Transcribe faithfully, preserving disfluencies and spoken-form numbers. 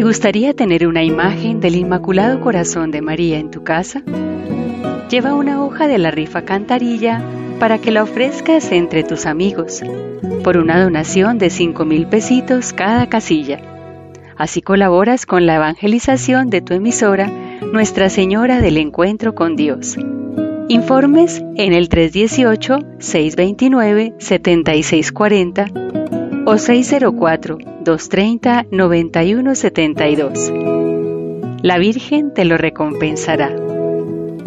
gustaría tener una imagen del Inmaculado Corazón de María en tu casa? Lleva una hoja de la rifa Cantarilla para que la ofrezcas entre tus amigos, por una donación de cinco mil pesitos cada casilla. Así colaboras con la evangelización de tu emisora, Nuestra Señora del Encuentro con Dios. Informes en el tres uno ocho, seis dos nueve, siete seis cuatro cero o seis cero cuatro, dos tres cero, nueve uno siete dos. La Virgen te lo recompensará.